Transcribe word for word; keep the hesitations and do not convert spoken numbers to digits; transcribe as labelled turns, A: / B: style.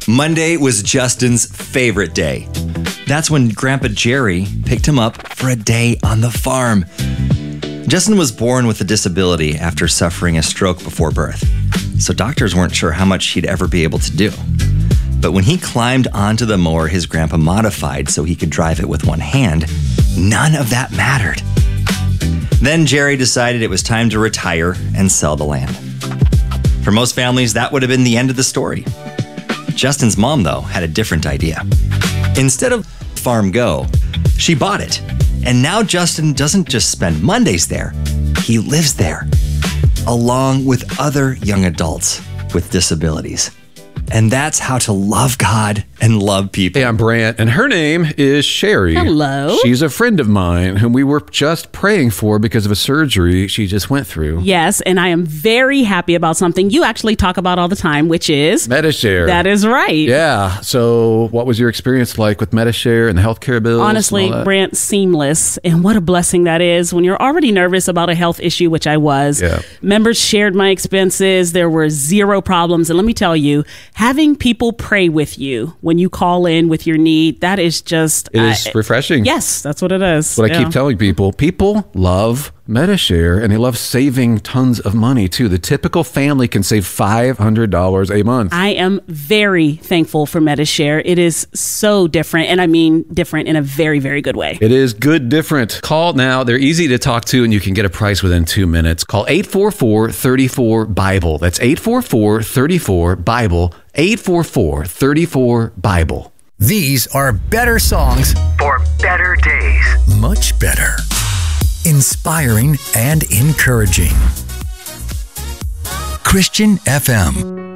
A: Monday was Justin's favorite day. That's when Grandpa Jerry picked him up for a day on the farm. Justin was born with a disability after suffering a stroke before birth, so doctors weren't sure how much he'd ever be able to do. But when he climbed onto the mower his grandpa modified so he could drive it with one hand, none of that mattered. Then Jerry decided it was time to retire and sell the land. For most families, that would have been the end of the story. Justin's mom, though, had a different idea. Instead of farm go, she bought it. And now Justin doesn't just spend Mondays there, he lives there, along with other young adults with disabilities. And that's how to love God and love people.
B: Hey, I'm Brant, and her name is Sherry.
C: Hello.
B: She's a friend of mine whom we were just praying for because of a surgery she just went through.
C: Yes, and I am very happy about something you actually talk about all the time, which is
B: Medi-Share.
C: That is right.
B: Yeah. So what was your experience like with Medi-Share and the healthcare bills?
C: Honestly, Brant, seamless. And what a blessing that is when you're already nervous about a health issue, which I was.
B: Yeah.
C: Members shared my expenses. There were zero problems. And let me tell you, having people pray with you when you call in with your need, that is just...
B: It is
C: uh,
B: refreshing.
C: Yes, that's what it is.
B: What
C: yeah.
B: I keep telling people, people love Medi-Share, and they love saving tons of money, too. The typical family can save five hundred dollars a month.
C: I am very thankful for Medi-Share. It is so different, and I mean different in a very, very good way.
B: It is good different. Call now. They're easy to talk to, and you can get a price within two minutes. Call eight four four, three four, Bible. That's eight four four, three four, Bible. eight four four, three four, Bible.
D: These are better songs for better days. Much better. Inspiring and encouraging. Christian F M.